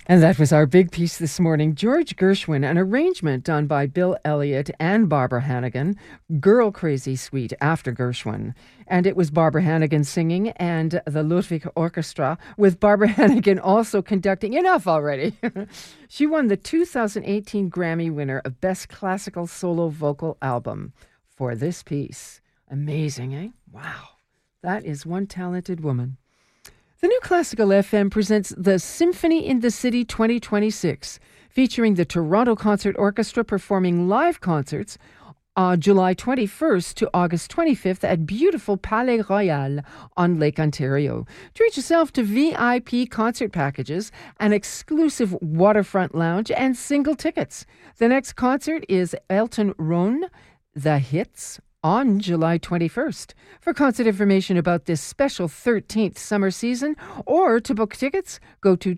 And that was our big piece this morning. George Gershwin, an arrangement done by Bill Elliott and Barbara Hannigan, Girl Crazy Suite after Gershwin. And it was Barbara Hannigan singing and the Ludwig Orchestra, with Barbara Hannigan also conducting. Enough already. She won the 2018 Grammy winner of Best Classical Solo Vocal Album for this piece. Amazing, eh? Wow. That is one talented woman. The New Classical FM presents the Symphony in the City 2026, featuring the Toronto Concert Orchestra performing live concerts on July 21st to August 25th at beautiful Palais Royal on Lake Ontario. Treat yourself to VIP concert packages, an exclusive waterfront lounge, and single tickets. The next concert is Elton Rohn, The Hits, on July 21st. For concert information about this special 13th summer season or to book tickets, go to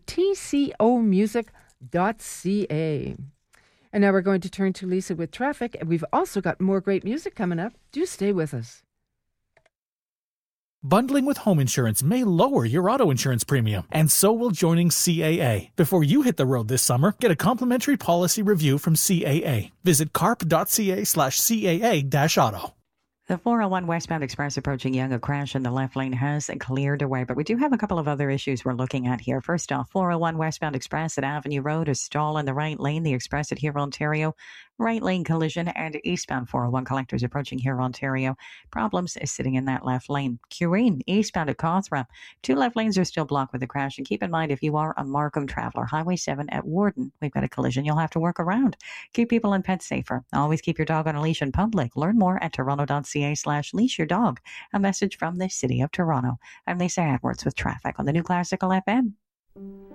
tcomusic.ca. And now we're going to turn to Lisa with traffic, and we've also got more great music coming up. Do stay with us. Bundling with home insurance may lower your auto insurance premium, and so will joining CAA. Before you hit the road this summer, get a complimentary policy review from CAA. Visit carp.ca/CAA-auto. The 401 westbound express approaching Yonge, a crash in the left lane has cleared away, but we do have a couple of other issues we're looking at here. First off, 401 westbound express at Avenue Road, a stall in the right lane. The express at Huron, Ontario, right lane collision, and eastbound 401 collectors approaching Huron, Ontario. Problems is sitting in that left lane. Curreen, eastbound at Cawthra. Two left lanes are still blocked with the crash. And keep in mind, if you are a Markham traveler, Highway 7 at Warden, we've got a collision you'll have to work around. Keep people and pets safer. Always keep your dog on a leash in public. Learn more at toronto.ca/leash your dog. A message from the City of Toronto. I'm Lisa Edwards with traffic on the New Classical FM.